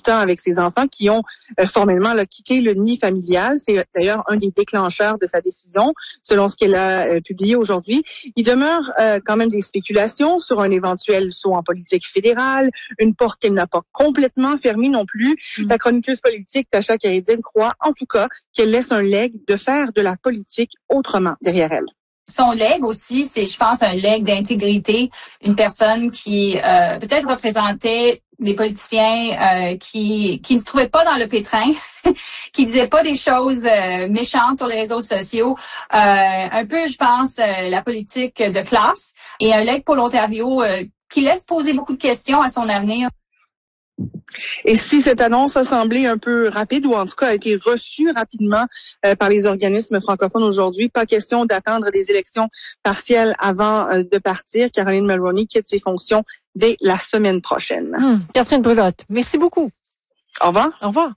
temps avec ses enfants qui ont formellement quitté le nid familial. C'est d'ailleurs un des déclencheurs de sa décision, selon ce qu'elle a publié aujourd'hui. Il demeure quand même des spéculations sur un éventuel saut en politique fédérale, une porte qu'elle n'a pas complètement fermée non plus. La chroniqueuse politique Tasha Keredine croit en tout cas qu'elle laisse un legs de faire de la politique autrement derrière elle. Son legs aussi, c'est, je pense, un legs d'intégrité, une personne qui peut-être représentait des politiciens qui ne se trouvaient pas dans le pétrin, qui disaient pas des choses méchantes sur les réseaux sociaux, un peu, je pense, la politique de classe, et un legs pour l'Ontario qui laisse poser beaucoup de questions à son avenir. Et si cette annonce a semblé un peu rapide, ou en tout cas a été reçue rapidement par les organismes francophones aujourd'hui, pas question d'attendre des élections partielles avant de partir. Caroline Mulroney quitte ses fonctions dès la semaine prochaine. Catherine Brulotte, merci beaucoup. Au revoir. Au revoir.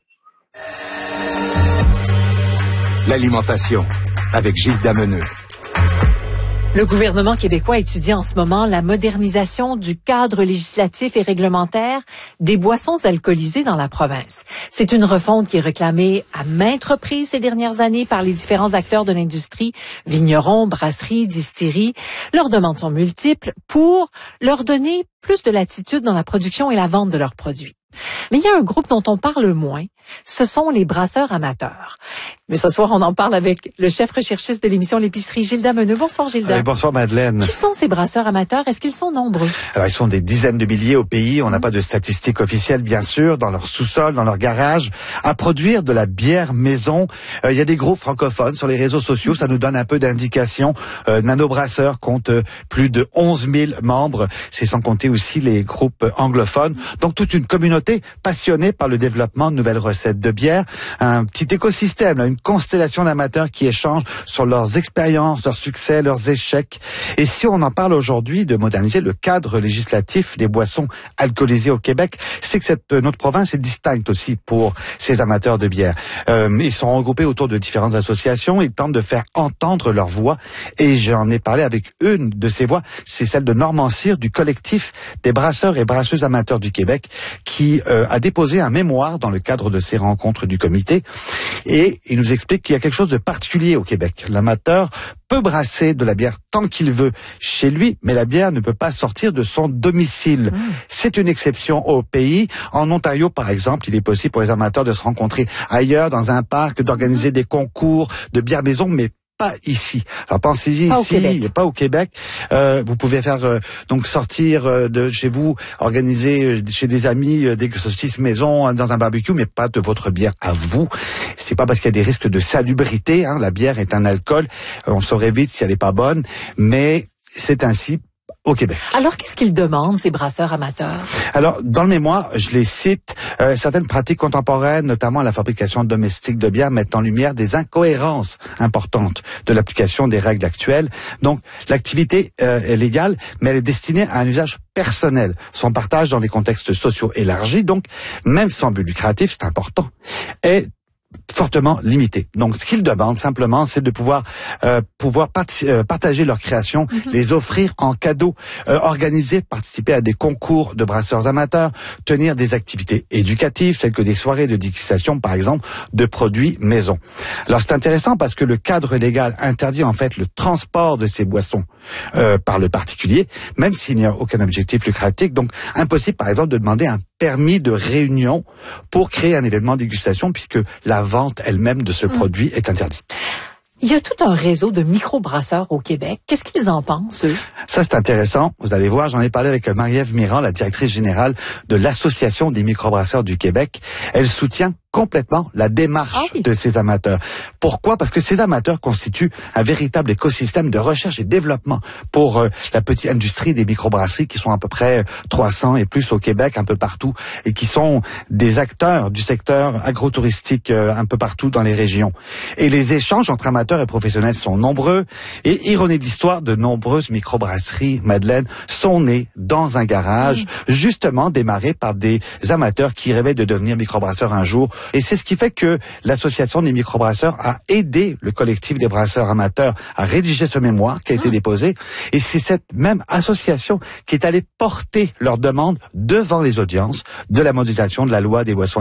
L'alimentation, avec Gilles Dameneux. Le gouvernement québécois étudie en ce moment la modernisation du cadre législatif et réglementaire des boissons alcoolisées dans la province. C'est une refonte qui est réclamée à maintes reprises ces dernières années par les différents acteurs de l'industrie, vignerons, brasseries, distilleries. Leurs demandes sont multiples pour leur donner plus de latitude dans la production et la vente de leurs produits. Mais il y a un groupe dont on parle moins, ce sont les brasseurs amateurs. Mais ce soir, on en parle avec le chef recherchiste de l'émission L'Épicerie, Gilles Dameneux. Bonsoir, Gilles Dameneux. Bonsoir, Madeleine. Qui sont ces brasseurs amateurs? Est-ce qu'ils sont nombreux? Alors, ils sont des dizaines de milliers au pays. On n'a pas de statistiques officielles, bien sûr, dans leur sous-sol, dans leur garage, à produire de la bière maison. Il y a des groupes francophones sur les réseaux sociaux. Ça nous donne un peu d'indication. Nano Brasseur compte plus de 11 000 membres. C'est sans compter aussi les groupes anglophones. Donc, toute une communauté passionnée par le développement de nouvelles recettes de bière. Un petit écosystème, là, une constellation d'amateurs qui échangent sur leurs expériences, leurs succès, leurs échecs. Et si on en parle aujourd'hui de moderniser le cadre législatif des boissons alcoolisées au Québec, c'est que notre province est distincte aussi pour ces amateurs de bière. Ils sont regroupés autour de différentes associations. Ils tentent de faire entendre leur voix. Et j'en ai parlé avec une de ces voix. C'est celle de Normand Cyr du collectif des brasseurs et brasseuses amateurs du Québec qui a déposé un mémoire dans le cadre de ces rencontres du comité. Et il nous explique qu'il y a quelque chose de particulier au Québec. L'amateur peut brasser de la bière tant qu'il veut chez lui, mais la bière ne peut pas sortir de son domicile. C'est une exception au pays. En Ontario, par exemple, il est possible pour les amateurs de se rencontrer ailleurs, dans un parc, d'organiser des concours de bière maison, mais pas ici. Alors pensez-y ici, pas au Québec. Vous pouvez faire donc sortir de chez vous, organiser chez des amis des saucisses maison dans un barbecue, mais pas de votre bière à vous. C'est pas parce qu'il y a des risques de salubrité. La bière est un alcool. On saurait vite si elle est pas bonne, mais c'est ainsi au Québec. Alors, qu'est-ce qu'ils demandent, ces brasseurs amateurs? Alors, dans le mémoire, je les cite, certaines pratiques contemporaines, notamment la fabrication domestique de bière, mettent en lumière des incohérences importantes de l'application des règles actuelles. Donc, l'activité est légale, mais elle est destinée à un usage personnel. Son partage dans des contextes sociaux élargis, donc, même sans but lucratif, c'est important, est fortement limité. Donc, ce qu'ils demandent simplement, c'est de pouvoir partager leurs créations, les offrir en cadeau, organiser, participer à des concours de brasseurs amateurs, tenir des activités éducatives, telles que des soirées de dégustation, par exemple, de produits maison. Alors, c'est intéressant parce que le cadre légal interdit en fait le transport de ces boissons par le particulier, même s'il n'y a aucun objectif lucratif. Donc, impossible, par exemple, de demander un permis de réunion pour créer un événement de dégustation, puisque la vente elle-même de ce produit est interdite. Il y a tout un réseau de microbrasseurs au Québec. Qu'est-ce qu'ils en pensent, eux? Ça, c'est intéressant. Vous allez voir, j'en ai parlé avec Marie-Ève Mirand, la directrice générale de l'Association des microbrasseurs du Québec. Elle soutient complètement la démarche de ces amateurs. Pourquoi? Parce que ces amateurs constituent un véritable écosystème de recherche et développement pour la petite industrie des microbrasseries qui sont à peu près 300 et plus au Québec, un peu partout, et qui sont des acteurs du secteur agrotouristique un peu partout dans les régions. Et les échanges entre amateurs et professionnels sont nombreux. Et ironie de l'histoire, de nombreuses microbrasseries, Madeleine, sont nées dans un garage, justement démarrées par des amateurs qui rêvaient de devenir microbrasseurs un jour. Et c'est ce qui fait que l'Association des microbrasseurs a aidé le collectif des brasseurs amateurs à rédiger ce mémoire qui a été déposé. Et c'est cette même association qui est allée porter leur demande devant les audiences de la modernisation de la loi des boissons